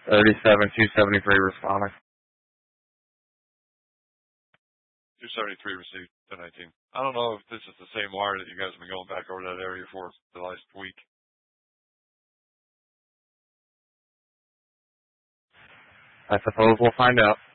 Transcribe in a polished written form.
273 responding. 273 received 1019. I don't know if this is the same wire that you guys have been going back over that area for the last week. I suppose we'll find out.